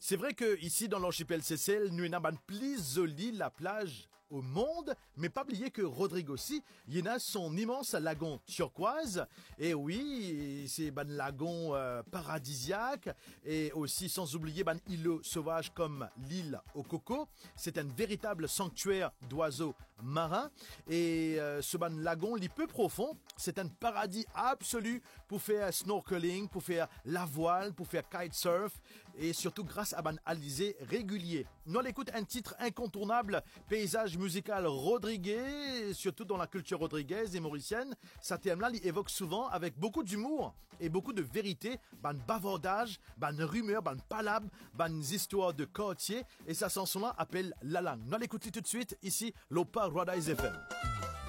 C'est vrai que ici dans l'archipel Seychelles, nous avons plus jolie la plage au monde, mais pas oublier que Rodrigue aussi, il y a son immense lagon turquoise, et oui, c'est un lagon paradisiaque, et aussi sans oublier un îlot sauvage comme l'île au coco. C'est un véritable sanctuaire d'oiseaux marins, et ce lagon, il est peu profond, c'est un paradis absolu pour faire snorkeling, pour faire la voile, pour faire kitesurf, et surtout grâce à un alizé régulier. Nous on écoute un titre incontournable, paysage musical rodriguais, surtout dans la culture rodriguaise et mauricienne. Ce thème-là, il évoque souvent avec beaucoup d'humour et beaucoup de vérité, ban bavardage, ban rumeur, ban palabres, ban histoires de quartier, et sa chanson-là appelle La Langue. Nous l'écoutons tout de suite, ici, l'Opa Rodriguez FM.